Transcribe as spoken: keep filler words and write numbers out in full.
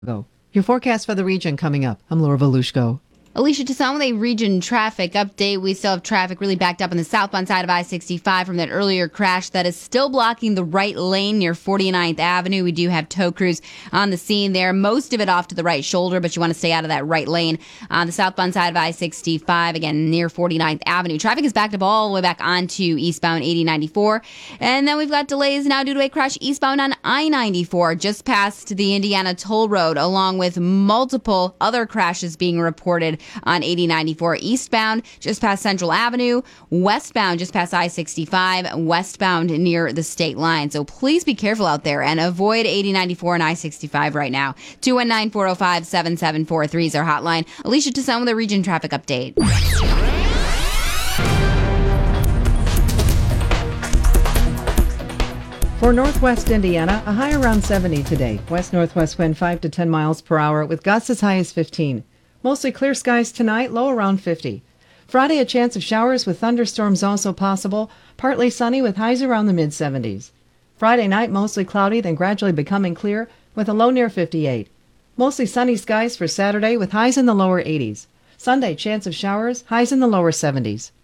Go. Your forecast for the region coming up. I'm Laura Volushko. Alicia, to some of the region traffic update, we still have traffic really backed up on the southbound side of I sixty-five from that earlier crash that is still blocking the right lane near forty-ninth Avenue. We do have tow crews on the scene there, most of it off to the right shoulder, but you want to stay out of that right lane. On the southbound side of I sixty-five, again, near forty-ninth Avenue. Traffic is backed up all the way back onto eastbound eighty ninety-four. And then we've got delays now due to a crash eastbound on I ninety-four, just past the Indiana Toll Road, along with multiple other crashes being reported on eighty ninety-four eastbound, just past Central Avenue, westbound, just past I sixty-five, westbound near the state line. So please be careful out there and avoid eighty ninety-four and I sixty-five right now. two one nine, four oh five, seven seven four three is our hotline. Alicia to some of the region traffic update. For northwest Indiana, a high around seventy today. West-northwest wind five to ten miles per hour with gusts as high as fifteen. Mostly clear skies tonight, low around fifty. Friday, a chance of showers with thunderstorms also possible. Partly sunny with highs around the mid seventies. Friday night, mostly cloudy, then gradually becoming clear with a low near fifty-eight. Mostly sunny skies for Saturday with highs in the lower eighties. Sunday, chance of showers, highs in the lower seventies.